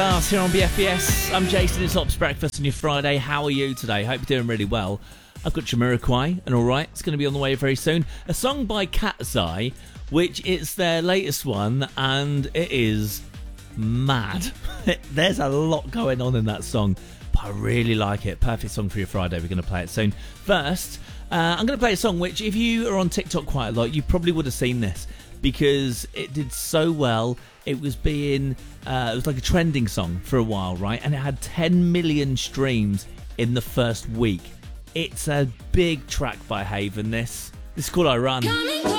Here on BFBS, I'm Jason. It's Ops Breakfast on your Friday. How are you today? Hope you're doing really well. I've got Jamiroquai and Alright. It's going to be on the way very soon. A song by Cat's Eye, which is their latest one, and it is mad. There's a lot going on in that song, but I really like it. Perfect song for your Friday. We're going to play it soon. First, I'm going to play a song which, if you are on TikTok quite a lot, you probably would have seen this because it did so well. It was it was like a trending song for a while, right? And it had 10 million streams in the first week. It's a big track by Haven, this. This is called I Run.